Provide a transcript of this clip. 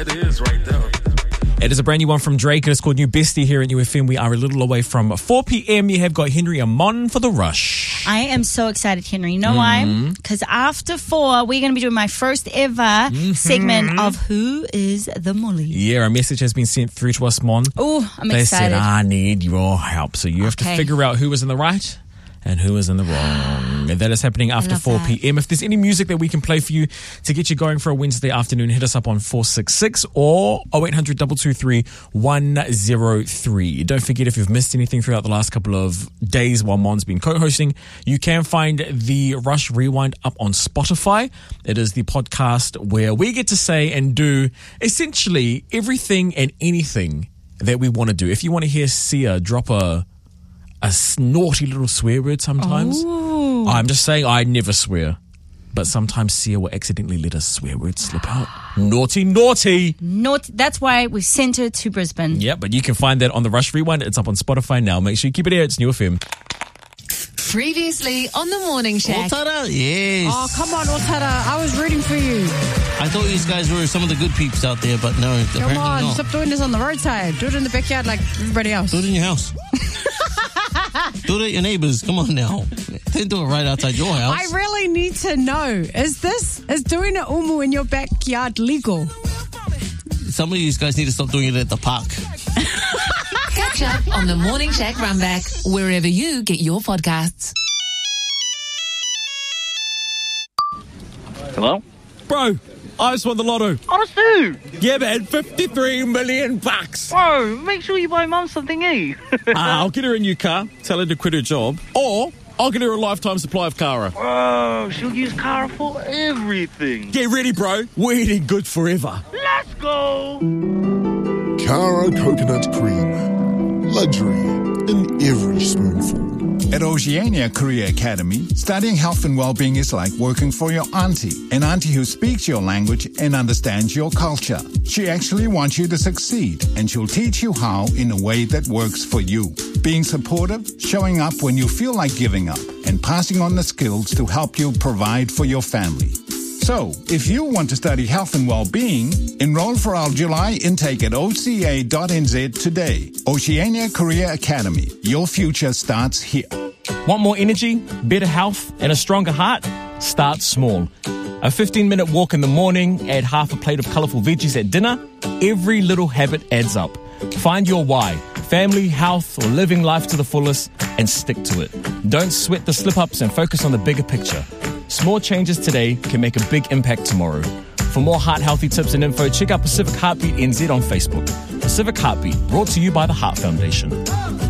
It is right there. It is a brand new one from Drake. It is called New Bestie here at UFM. We are a little away from 4 p.m. You have got Henry Amon for The Rush. I am so excited, Henry. You know why? Because after 4, we're going to be doing my first ever segment of Who is the Molly? Yeah, a message has been sent through to us, Mon. Oh, I'm They excited. said, I need your help. So you have to figure out who was in the right and who is in the wrong. And that is happening after 4 p.m. If there's any music that we can play for you to get you going for a Wednesday afternoon, hit us up on 466 or 0800 223 103. Don't forget, if you've missed anything throughout the last couple of days while Mon's been co-hosting, you can find the Rush Rewind up on Spotify. It is the podcast where we get to say and do essentially everything and anything that we want to do. If you want to hear Sia drop a naughty little swear word sometimes. Ooh. I'm just saying I never swear. But sometimes Sia will accidentally let a swear word slip out. Naughty, naughty. That's why we sent her to Brisbane. Yeah, but you can find that on the Rush Rewind. It's up on Spotify now. Make sure you keep it here. It's New FM. Previously on the Morning Shack. Otara, yes. Oh, come on, Otara. I was rooting for you. I thought these guys were some of the good peeps out there, but no, Come apparently on, not. stop doing this on the roadside. Do it in the backyard like everybody else. Do it in your house. Do it at your neighbours. Come on now. Don't do it right outside your house. I really need to know, is doing an umu in your backyard legal? Some of these guys need to stop doing it at the park. Catch up on the Morning Shack Runback wherever you get your podcasts. Hello? Bro, I just won the lotto. Honestly? Yeah, man, 53 million bucks. Bro, make sure you buy Mum something, eh? I'll get her a new car, tell her to quit her job, or I'll get her a lifetime supply of Kara. Bro, she'll use Kara for everything. Get ready, bro. We're eating good forever. Let's go! Kara Coconut Cream. Luxury in every spoonful. At Oceania Career Academy, studying health and well-being is like working for your auntie. An auntie who speaks your language and understands your culture. She actually wants you to succeed, and she'll teach you how in a way that works for you. Being supportive, showing up when you feel like giving up, and passing on the skills to help you provide for your family. So, if you want to study health and well-being, enroll for our July intake at oca.nz today. Oceania Career Academy. Your future starts here. Want more energy, better health, and a stronger heart? Start small. A 15-minute walk in the morning, add half a plate of colourful veggies at dinner. Every little habit adds up. Find your why, family, health, or living life to the fullest, and stick to it. Don't sweat the slip-ups and focus on the bigger picture. Small changes today can make a big impact tomorrow. For more heart-healthy tips and info, check out Pacific Heartbeat NZ on Facebook. Pacific Heartbeat, brought to you by the Heart Foundation.